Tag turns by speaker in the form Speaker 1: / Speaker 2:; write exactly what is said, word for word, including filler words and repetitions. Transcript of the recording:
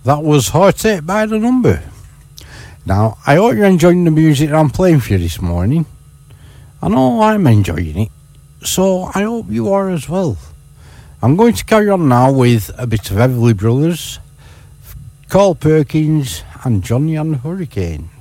Speaker 1: That was Heartache by the Number. Now, I hope you're enjoying the music I'm playing for you this morning. I know I'm enjoying it, so I hope you are as well. I'm going to carry on now with a bit of Everly Brothers, Carl Perkins and Johnny and the Hurricane.